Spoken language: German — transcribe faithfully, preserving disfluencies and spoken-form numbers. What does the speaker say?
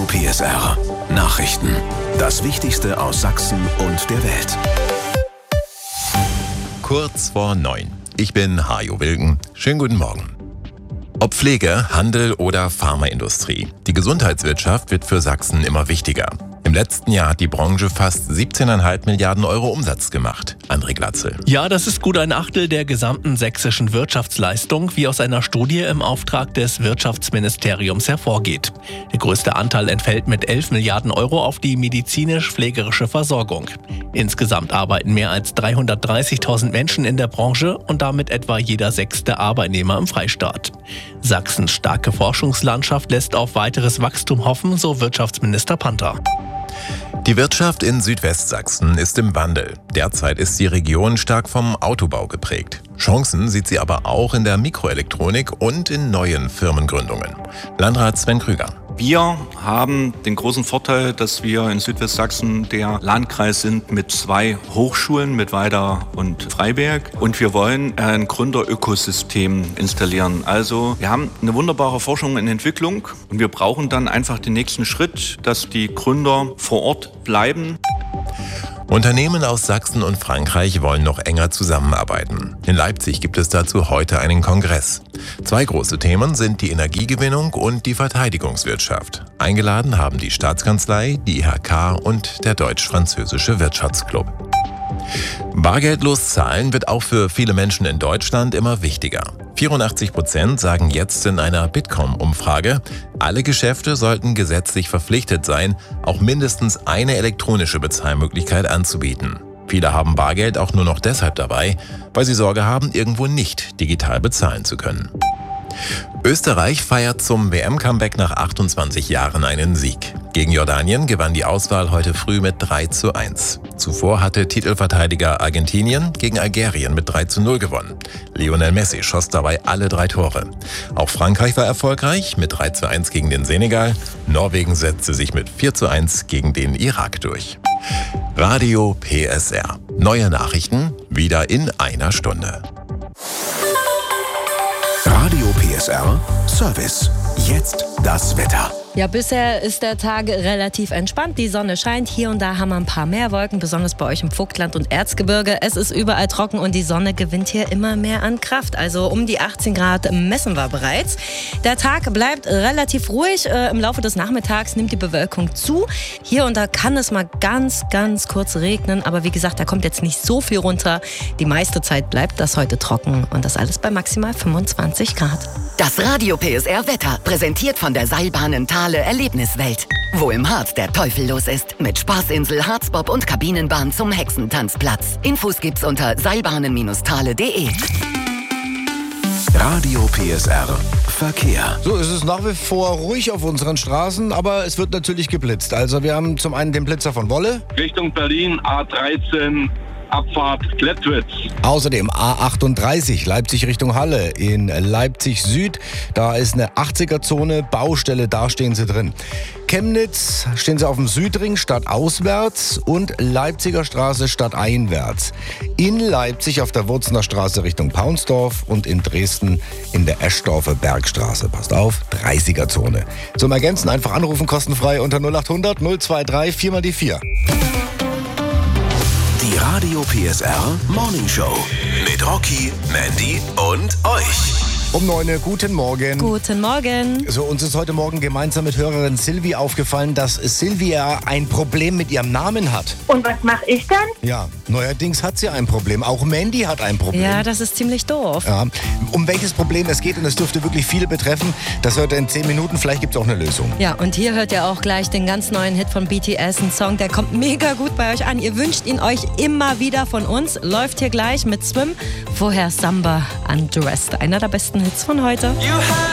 P S R Nachrichten. Das Wichtigste aus Sachsen und der Welt. Kurz vor neun. Ich bin Hajo Wilken. Schönen guten Morgen. Ob Pflege, Handel oder Pharmaindustrie. Die Gesundheitswirtschaft wird für Sachsen immer wichtiger. Im letzten Jahr hat die Branche fast siebzehn Komma fünf Milliarden Euro Umsatz gemacht. André Glatzel. Ja, das ist gut ein Achtel der gesamten sächsischen Wirtschaftsleistung, wie aus einer Studie im Auftrag des Wirtschaftsministeriums hervorgeht. Der größte Anteil entfällt mit elf Milliarden Euro auf die medizinisch-pflegerische Versorgung. Insgesamt arbeiten mehr als dreihundertdreißigtausend Menschen in der Branche und damit etwa jeder sechste Arbeitnehmer im Freistaat. Sachsens starke Forschungslandschaft lässt auf weiteres Wachstum hoffen, so Wirtschaftsminister Panther. Die Wirtschaft in Südwestsachsen ist im Wandel. Derzeit ist die Region stark vom Autobau geprägt. Chancen sieht sie aber auch in der Mikroelektronik und in neuen Firmengründungen. Landrat Sven Krüger. Wir haben den großen Vorteil, dass wir in Südwestsachsen der Landkreis sind mit zwei Hochschulen, mit Weida und Freiberg. Und wir wollen ein Gründerökosystem installieren. Also wir haben eine wunderbare Forschung und Entwicklung und wir brauchen dann einfach den nächsten Schritt, dass die Gründer vor Ort bleiben. Unternehmen aus Sachsen und Frankreich wollen noch enger zusammenarbeiten. In Leipzig gibt es dazu heute einen Kongress. Zwei große Themen sind die Energiegewinnung und die Verteidigungswirtschaft. Eingeladen haben die Staatskanzlei, die I H K und der Deutsch-Französische Wirtschaftsclub. Bargeldlos zahlen wird auch für viele Menschen in Deutschland immer wichtiger. vierundachtzig Prozent sagen jetzt in einer Bitkom-Umfrage, alle Geschäfte sollten gesetzlich verpflichtet sein, auch mindestens eine elektronische Bezahlmöglichkeit anzubieten. Viele haben Bargeld auch nur noch deshalb dabei, weil sie Sorge haben, irgendwo nicht digital bezahlen zu können. Österreich feiert zum W M-Comeback nach achtundzwanzig Jahren einen Sieg. Gegen Jordanien gewann die Auswahl heute früh mit drei zu eins. Zuvor hatte Titelverteidiger Argentinien gegen Algerien mit drei zu null gewonnen. Lionel Messi schoss dabei alle drei Tore. Auch Frankreich war erfolgreich mit drei zu eins gegen den Senegal. Norwegen setzte sich mit vier zu eins gegen den Irak durch. Radio P S R. Neue Nachrichten wieder in einer Stunde. Radio P S R Service. Jetzt das Wetter. Ja, bisher ist der Tag relativ entspannt. Die Sonne scheint. Hier und da haben wir ein paar mehr Wolken, besonders bei euch im Vogtland und Erzgebirge. Es ist überall trocken und die Sonne gewinnt hier immer mehr an Kraft. Also um die achtzehn Grad messen wir bereits. Der Tag bleibt relativ ruhig. Im Laufe des Nachmittags nimmt die Bewölkung zu. Hier und da kann es mal ganz, ganz kurz regnen. Aber wie gesagt, da kommt jetzt nicht so viel runter. Die meiste Zeit bleibt das heute trocken. Und das alles bei maximal fünfundzwanzig Grad. Das Radio P S R Wetter, präsentiert von der Seilbahnen Thale Erlebniswelt. Wo im Harz der Teufel los ist. Mit Spaßinsel, Harzbob und Kabinenbahn zum Hexentanzplatz. Infos gibt's unter seilbahnen Thale punkt de. Radio P S R Verkehr. So, es ist nach wie vor ruhig auf unseren Straßen, aber es wird natürlich geblitzt. Also wir haben zum einen den Blitzer von Wolle. Richtung Berlin, A dreizehn, Abfahrt Klettwitz. Außerdem A achtunddreißig, Leipzig Richtung Halle in Leipzig Süd. Da ist eine achtziger-Zone, Baustelle, da stehen sie drin. Chemnitz stehen sie auf dem Südring stadtauswärts und Leipziger Straße stadteinwärts. In Leipzig auf der Wurzener Straße Richtung Paunsdorf und in Dresden in der Eschdorfer Bergstraße. Passt auf, dreißiger-Zone. Zum Ergänzen einfach anrufen, kostenfrei unter null achthundert null dreiundzwanzig vier mal die vier. Die Radio P S R Morning Show mit Rocky, Mandy und euch. Um neun Uhr, guten Morgen. Guten Morgen. So, uns ist heute Morgen gemeinsam mit Hörerin Silvi aufgefallen, dass Silvia ein Problem mit ihrem Namen hat. Und was mache ich dann? Ja, neuerdings hat sie ein Problem. Auch Mandy hat ein Problem. Ja, das ist ziemlich doof. Ja, um welches Problem es geht, und es dürfte wirklich viele betreffen, das hört ihr in zehn Minuten. Vielleicht gibt es auch eine Lösung. Ja, und hier hört ihr auch gleich den ganz neuen Hit von B T S, ein Song, der kommt mega gut bei euch an. Ihr wünscht ihn euch immer wieder von uns. Läuft hier gleich mit Swim. Vorher Samba Undressed, einer der besten Hits von heute.